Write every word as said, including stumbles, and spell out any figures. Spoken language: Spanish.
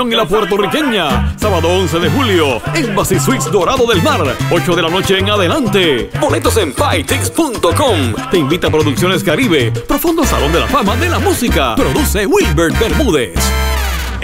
y la puertorriqueña, sábado once de julio, Embassy Suites Dorado del Mar, ocho de la noche en adelante. Boletos en pytix punto com. Te invita a Producciones Caribe, profundo salón de la fama de la música. Produce Wilbert Bermúdez.